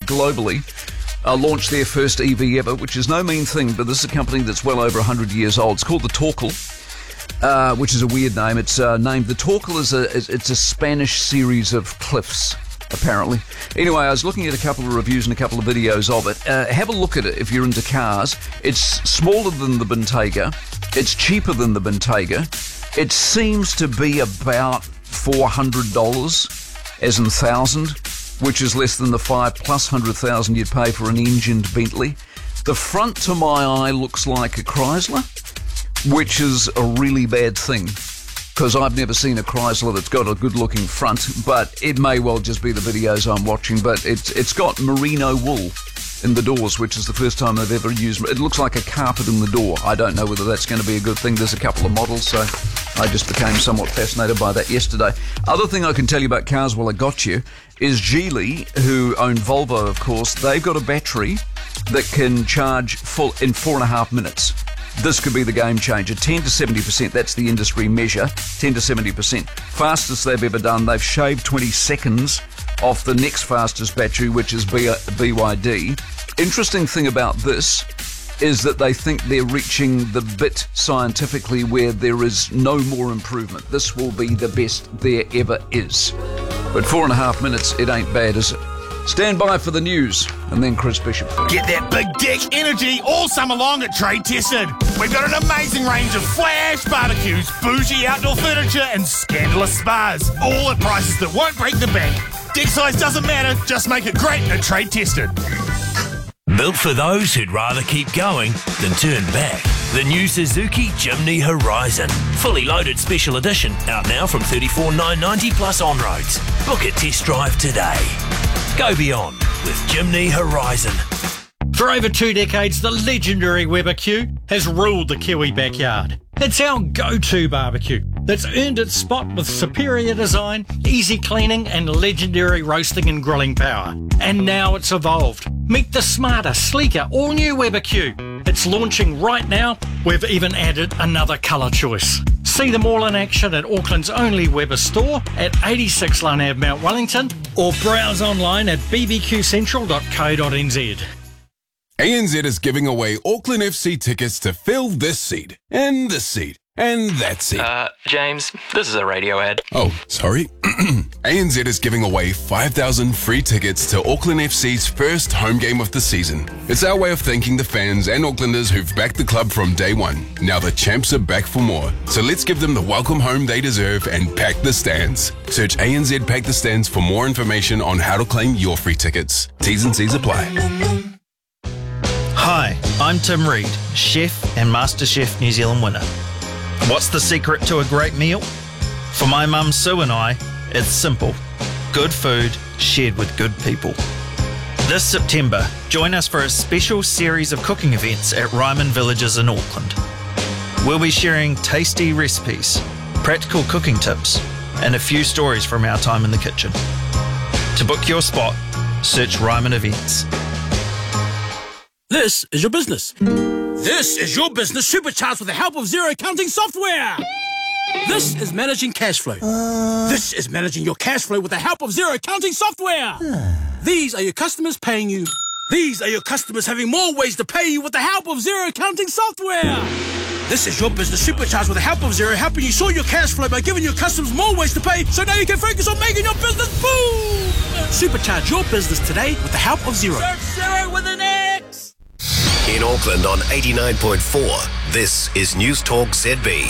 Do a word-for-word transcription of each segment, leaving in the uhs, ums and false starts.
globally uh, launched their first E V ever, which is no mean thing, but this is a company that's well over one hundred years old. It's called the Torkel, uh, which is a weird name. It's uh, named, the Torkel is a, it's a Spanish series of cliffs, apparently. Anyway, I was looking at a couple of reviews and a couple of videos of it. Uh, have a look at it if you're into cars. It's smaller than the Bentayga. It's cheaper than the Bentayga. It seems to be about four hundred dollars, as in thousand, which is less than the five plus hundred thousand you'd pay for an engined Bentley. The front, to my eye, looks like a Chrysler, which is a really bad thing, because I've never seen a Chrysler that's got a good-looking front, but it may well just be the videos I'm watching. But it's it's got merino wool in the doors, which is the first time they've ever used. It looks like a carpet in the door. I don't know whether that's going to be a good thing. There's a couple of models, so I just became somewhat fascinated by that yesterday. Other thing I can tell you about cars while I got you is Geely, who own Volvo, of course. They've got a battery that can charge full in four and a half minutes. This could be the game changer. ten to seventy percent, that's the industry measure. ten to seventy percent. Fastest they've ever done. They've shaved twenty seconds off the next fastest battery, which is B Y D. Interesting thing about this is that they think they're reaching the bit scientifically where there is no more improvement. This will be the best there ever is. But four and a half minutes, it ain't bad, is it? Stand by for the news, and then Chris Bishop. Get that big dick energy all summer long at Trade Tested. We've got an amazing range of flash barbecues, bougie outdoor furniture, and scandalous spas, all at prices that won't break the bank. Dick size doesn't matter, just make it great at Trade Tested. Built for those who'd rather keep going than turn back. The new Suzuki Jimny Horizon. Fully loaded special edition. Out now from thirty-four thousand nine hundred ninety plus on-roads. Book a test drive today. Go beyond with Jimny Horizon. For over two decades, the legendary Weber Q has ruled the Kiwi backyard. It's our go-to barbecue that's earned its spot with superior design, easy cleaning, and legendary roasting and grilling power. And now it's evolved. Meet the smarter, sleeker, all-new Weber Q. It's launching right now. We've even added another colour choice. See them all in action at Auckland's only Weber store at eighty-six Lane Ave, Mount Wellington, or browse online at b b q central dot co dot n z. A N Z is giving away Auckland F C tickets to fill this seat, and this seat, and that seat. Uh, James, this is a radio ad. Oh, sorry. A N Z is giving away five thousand free tickets to Auckland F C's first home game of the season. It's our way of thanking the fans and Aucklanders who've backed the club from day one. Now the champs are back for more. So let's give them the welcome home they deserve and pack the stands. Search A N Z Pack the Stands for more information on how to claim your free tickets. T's and C's apply. Hi, I'm Tim Reid, chef and MasterChef New Zealand winner. What's the secret to a great meal? For my mum Sue and I, it's simple. Good food shared with good people. This September, join us for a special series of cooking events at Ryman Villages in Auckland. We'll be sharing tasty recipes, practical cooking tips, and a few stories from our time in the kitchen. To book your spot, search Ryman Events. This is your business. This is your business supercharged with the help of Xero accounting software. This is managing cash flow. Uh... This is managing your cash flow with the help of Xero accounting software. These are your customers paying you. These are your customers having more ways to pay you with the help of Xero accounting software. This is your business supercharged with the help of Xero, helping you sort your cash flow by giving your customers more ways to pay, so now you can focus on making your business boom. Supercharge your business today with the help of Xero. Search Xero with an X. In Auckland on eighty-nine point four, this is News Talk Z B.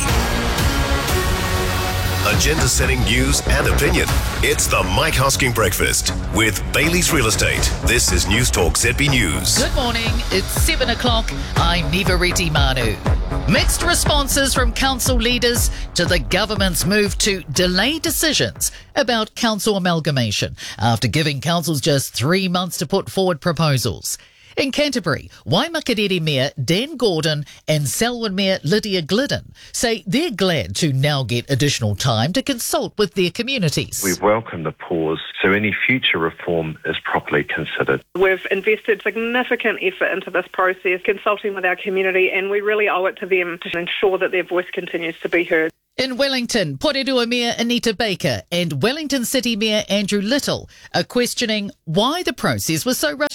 Agenda-setting news and opinion. It's the Mike Hosking Breakfast with Bailey's Real Estate. This is News Talk Z B News. Good morning. It's seven o'clock. I'm Nivareti Manu. Mixed responses from council leaders to the government's move to delay decisions about council amalgamation after giving councils just three months to put forward proposals. In Canterbury, Waimakariri Mayor Dan Gordon and Selwyn Mayor Lydia Glidden say they're glad to now get additional time to consult with their communities. We welcome the pause so any future reform is properly considered. We've invested significant effort into this process, consulting with our community, and we really owe it to them to ensure that their voice continues to be heard. In Wellington, Porirua Mayor Anita Baker and Wellington City Mayor Andrew Little are questioning why the process was so rushed.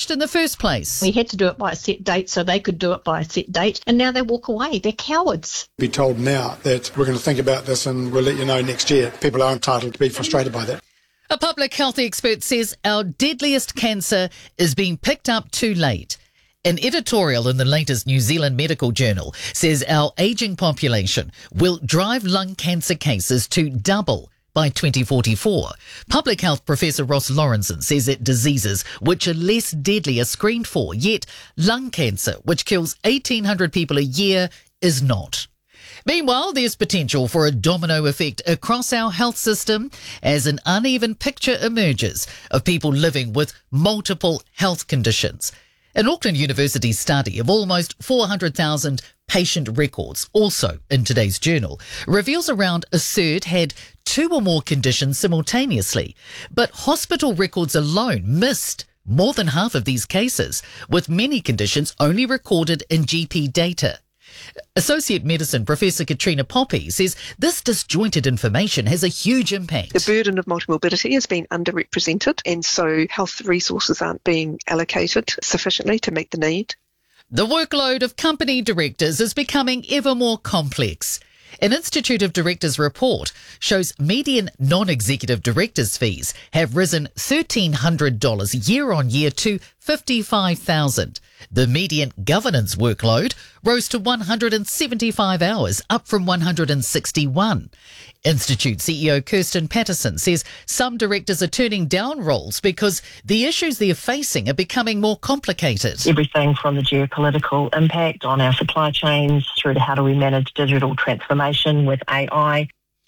rushed in the first place. We had to do it by a set date so they could do it by a set date, and now they walk away. They're cowards. Be told now that we're going to think about this and we'll let you know next year. People are entitled to be frustrated by that. A public health expert says our deadliest cancer is being picked up too late. An editorial in the latest New Zealand Medical Journal says our ageing population will drive lung cancer cases to double by twenty forty-four. Public health professor Ross Lawrenson says that diseases which are less deadly are screened for, yet lung cancer, which kills eighteen hundred people a year, is not. Meanwhile, there's potential for a domino effect across our health system as an uneven picture emerges of people living with multiple health conditions. An Auckland University study of almost four hundred thousand patient records, also in today's journal, reveals around a third had two or more conditions simultaneously. But hospital records alone missed more than half of these cases, with many conditions only recorded in G P data. Associate Medicine Professor Katrina Poppy says this disjointed information has a huge impact. The burden of multimorbidity has been underrepresented, and so health resources aren't being allocated sufficiently to meet the need. The workload of company directors is becoming ever more complex. An Institute of Directors report shows median non-executive directors' fees have risen one thousand three hundred dollars year on year to fifty-five thousand dollars. The median governance workload rose to one hundred seventy-five hours, up from one hundred sixty-one. Institute C E O Kirsten Patterson says some directors are turning down roles because the issues they're facing are becoming more complicated. Everything from the geopolitical impact on our supply chains through to how do we manage digital transformation with A I.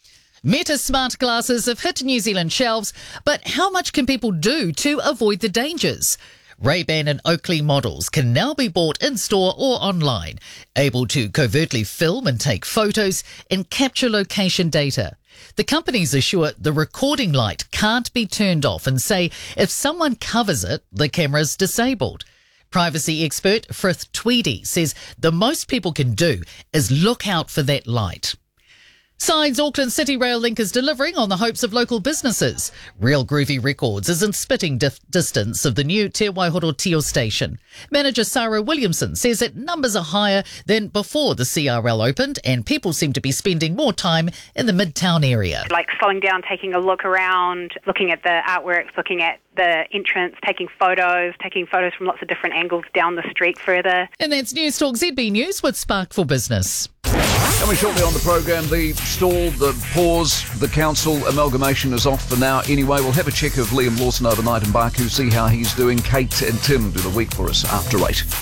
Meta smart glasses have hit New Zealand shelves, but how much can people do to avoid the dangers? Ray-Ban and Oakley models can now be bought in-store or online, able to covertly film and take photos and capture location data. The companies assure the recording light can't be turned off and say if someone covers it, the camera's disabled. Privacy expert Frith Tweedy says the most people can do is look out for that light. Signs Auckland City Rail Link is delivering on the hopes of local businesses. Real Groovy Records is in spitting dif- distance of the new Te Waihoro Teo station. Manager Sarah Williamson says that numbers are higher than before the C R L opened and people seem to be spending more time in the Midtown area. Like slowing down, taking a look around, looking at the artworks, looking at the entrance, taking photos, taking photos from lots of different angles down the street further. And that's News Talk Z B News with Spark for Business. Coming shortly on the program, the stall, the pause, the council amalgamation is off for now. Anyway, we'll have a check of Liam Lawson overnight in Baku, see how he's doing. Kate and Tim do the week for us after eight.